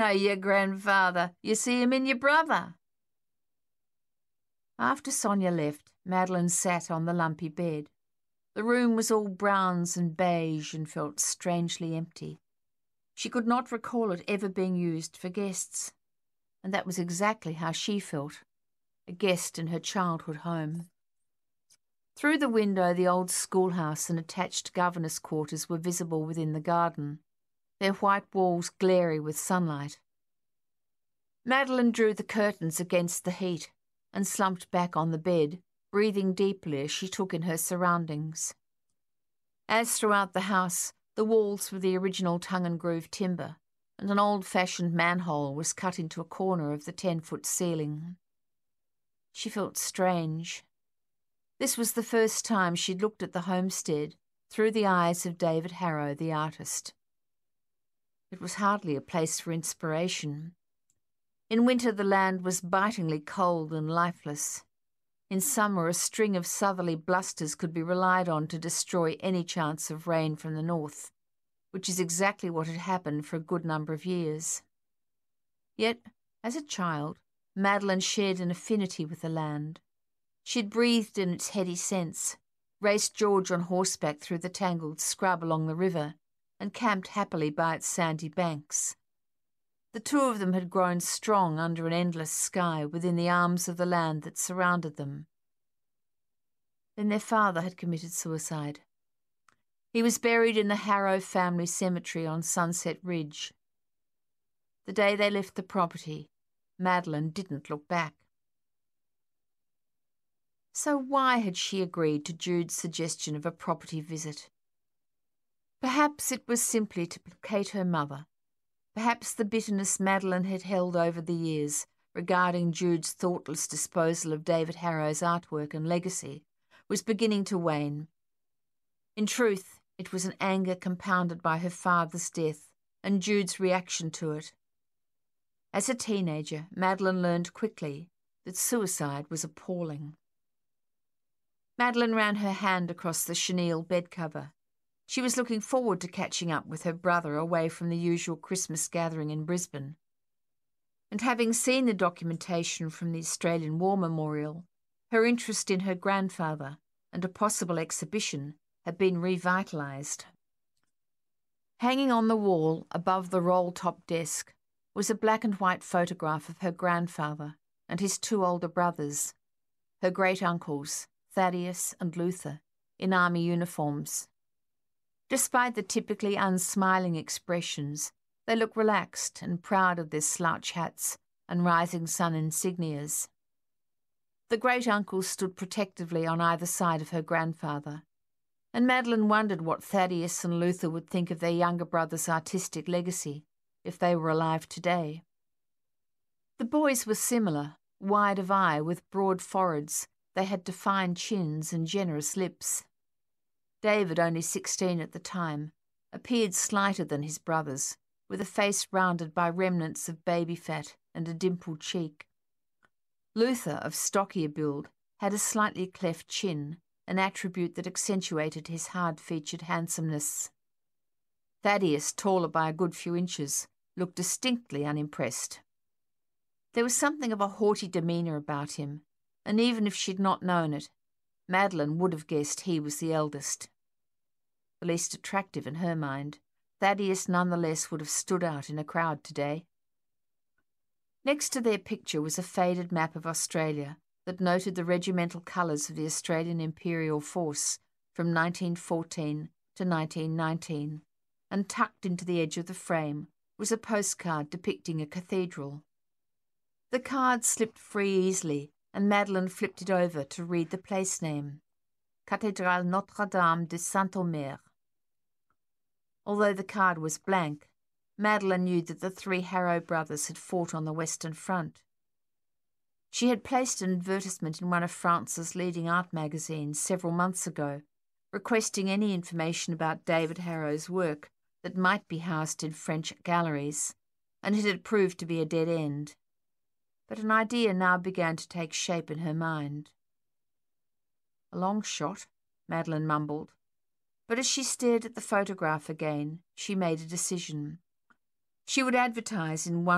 your grandfather. You see him in your brother." After Sonia left, Madeline sat on the lumpy bed. The room was all browns and beige and felt strangely empty. She could not recall it ever being used for guests, and that was exactly how she felt, a guest in her childhood home. Through the window, the old schoolhouse and attached governess' quarters were visible within the garden, their white walls glary with sunlight. Madeline drew the curtains against the heat and slumped back on the bed, breathing deeply as she took in her surroundings. As throughout the house, the walls were the original tongue-and-groove timber, and an old-fashioned manhole was cut into a corner of the 10-foot ceiling. She felt strange. This was the first time she'd looked at the homestead through the eyes of David Harrow, the artist. It was hardly a place for inspiration. In winter the land was bitingly cold and lifeless. In summer a string of southerly blusters could be relied on to destroy any chance of rain from the north, which is exactly what had happened for a good number of years. Yet, as a child, Madeline shared an affinity with the land. She'd breathed in its heady scents, raced George on horseback through the tangled scrub along the river, and camped happily by its sandy banks. The two of them had grown strong under an endless sky within the arms of the land that surrounded them. Then their father had committed suicide. He was buried in the Harrow family cemetery on Sunset Ridge. The day they left the property, Madeline didn't look back. So why had she agreed to Jude's suggestion of a property visit? Perhaps it was simply to placate her mother. Perhaps the bitterness Madeline had held over the years regarding Jude's thoughtless disposal of David Harrow's artwork and legacy was beginning to wane. In truth, it was an anger compounded by her father's death and Jude's reaction to it. As a teenager, Madeline learned quickly that suicide was appalling. Madeline ran her hand across the chenille bed cover. She was looking forward to catching up with her brother away from the usual Christmas gathering in Brisbane. And having seen the documentation from the Australian War Memorial, her interest in her grandfather and a possible exhibition had been revitalised. Hanging on the wall above the roll-top desk was a black and white photograph of her grandfather and his two older brothers, her great-uncles, Thaddeus and Luther, in army uniforms. Despite the typically unsmiling expressions, they looked relaxed and proud of their slouch hats and rising sun insignias. The great-uncles stood protectively on either side of her grandfather, and Madeline wondered what Thaddeus and Luther would think of their younger brother's artistic legacy if they were alive today. The boys were similar, wide of eye with broad foreheads. They had defined chins and generous lips. David, only 16 at the time, appeared slighter than his brothers, with a face rounded by remnants of baby fat and a dimpled cheek. Luther, of stockier build, had a slightly cleft chin, an attribute that accentuated his hard-featured handsomeness. Thaddeus, taller by a good few inches, looked distinctly unimpressed. There was something of a haughty demeanour about him, and even if she'd not known it, Madeline would have guessed he was the eldest. The least attractive in her mind, Thaddeus nonetheless would have stood out in a crowd today. Next to their picture was a faded map of Australia that noted the regimental colours of the Australian Imperial Force from 1914 to 1919, and tucked into the edge of the frame was a postcard depicting a cathedral. The card slipped free easily, and Madeline flipped it over to read the place name, Cathédrale Notre-Dame de Saint-Omer. Although the card was blank, Madeline knew that the three Harrow brothers had fought on the Western Front. She had placed an advertisement in one of France's leading art magazines several months ago, requesting any information about David Harrow's work that might be housed in French galleries, and it had proved to be a dead end. But an idea now began to take shape in her mind. "A long shot," Madeline mumbled, but as she stared at the photograph again, she made a decision. She would advertise in one